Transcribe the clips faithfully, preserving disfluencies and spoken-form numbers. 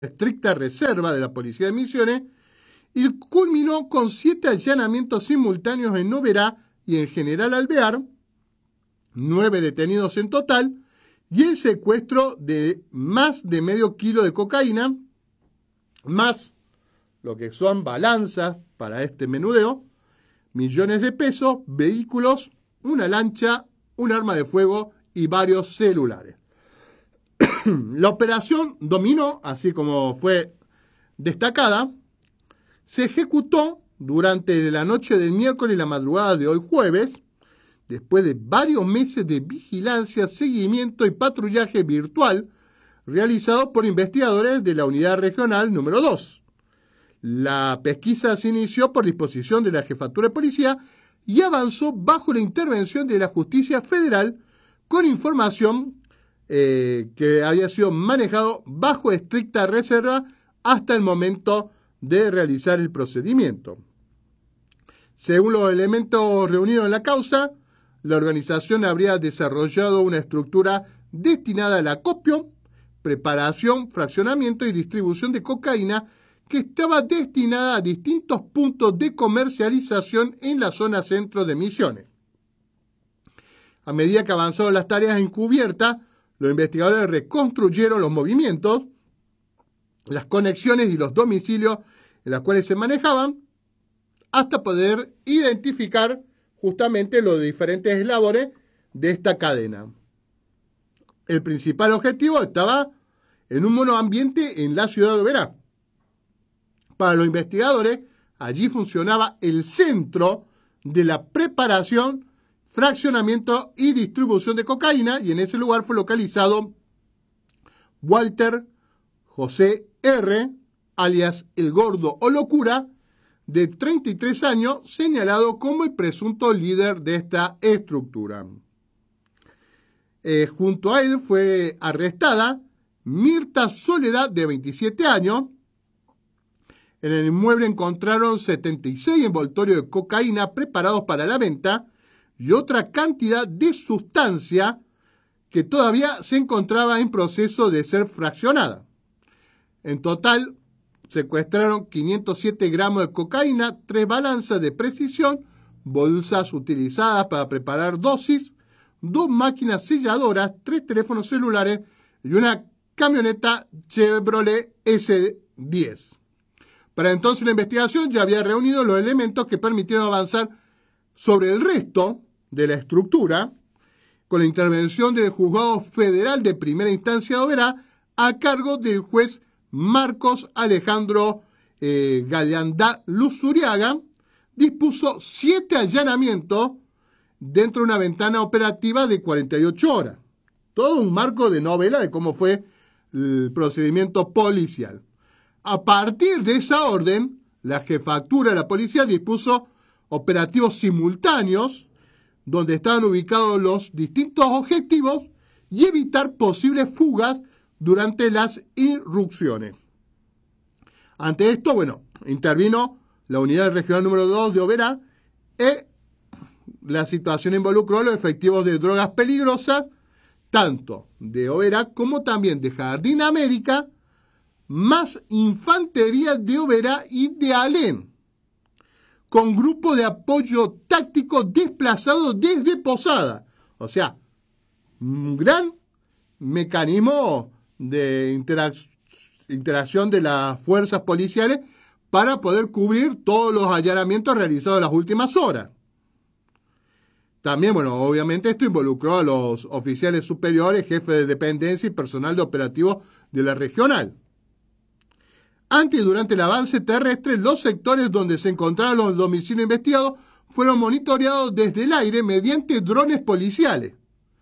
estricta reserva de la Policía de Misiones y culminó con siete allanamientos simultáneos en Oberá y en General Alvear, nueve detenidos en total, y el secuestro de más de medio kilo de cocaína, más lo que son balanzas para este menudeo, millones de pesos, vehículos, una lancha, un arma de fuego y varios celulares. La operación Dominó, así como fue destacada, se ejecutó durante la noche del miércoles y la madrugada de hoy jueves, después de varios meses de vigilancia, seguimiento y patrullaje virtual realizado por investigadores de la Unidad Regional número dos. La pesquisa se inició por disposición de la Jefatura de Policía y avanzó bajo la intervención de la Justicia Federal con información eh, que había sido manejado bajo estricta reserva hasta el momento de realizar el procedimiento. Según los elementos reunidos en la causa, la organización habría desarrollado una estructura destinada al acopio, preparación, fraccionamiento y distribución de cocaína que estaba destinada a distintos puntos de comercialización en la zona centro de Misiones. A medida que avanzaron las tareas encubiertas, los investigadores reconstruyeron los movimientos, las conexiones y los domicilios en los cuales se manejaban, hasta poder identificar justamente los diferentes eslabones de esta cadena. El principal objetivo estaba en un monoambiente en la ciudad de Oberá. Para los investigadores, allí funcionaba el centro de la preparación, fraccionamiento y distribución de cocaína, y en ese lugar fue localizado Walter José R., alias El Gordo o Locura, de treinta y tres años, señalado como el presunto líder de esta estructura. Eh, junto a él fue arrestada Mirta Soledad, de veintisiete años. En el inmueble encontraron setenta y seis envoltorios de cocaína preparados para la venta y otra cantidad de sustancia que todavía se encontraba en proceso de ser fraccionada. En total, secuestraron quinientos siete gramos de cocaína, tres balanzas de precisión, bolsas utilizadas para preparar dosis, dos máquinas selladoras, tres teléfonos celulares y una camioneta Chevrolet ese diez. Para entonces la investigación ya había reunido los elementos que permitieron avanzar sobre el resto de la estructura, con la intervención del Juzgado Federal de Primera Instancia de Oberá, a cargo del juez Marcos Alejandro eh, Gallandá Luzuriaga, dispuso siete allanamientos dentro de una ventana operativa de cuarenta y ocho horas. Todo un marco de novela de cómo fue el procedimiento policial. A partir de esa orden, la jefatura de la policía dispuso operativos simultáneos donde estaban ubicados los distintos objetivos y evitar posibles fugas durante las irrupciones. Ante esto, bueno, intervino la unidad regional número dos de Oberá y la situación involucró a los efectivos de drogas peligrosas, tanto de Oberá como también de Jardín América, más infantería de Oberá y de Alén, con grupo de apoyo táctico desplazado desde Posada. O sea, un gran mecanismo de interac- interacción de las fuerzas policiales para poder cubrir todos los allanamientos realizados en las últimas horas. También, bueno, obviamente esto involucró a los oficiales superiores, jefes de dependencia y personal de operativos de la regional. Antes y durante el avance terrestre, los sectores donde se encontraban los domicilios investigados fueron monitoreados desde el aire mediante drones policiales.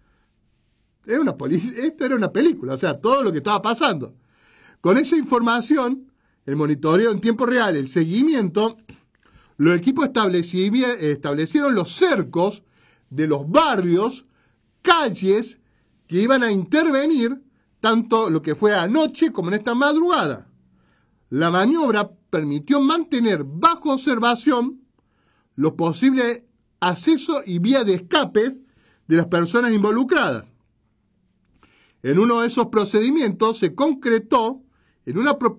Era una polic- esto era una película, o sea, todo lo que estaba pasando. Con esa información, el monitoreo en tiempo real, el seguimiento, los equipos establecieron los cercos de los barrios, calles que iban a intervenir, tanto lo que fue anoche como en esta madrugada. La maniobra permitió mantener bajo observación los posibles accesos y vías de escapes de las personas involucradas. En uno de esos procedimientos se concretó en una propiedad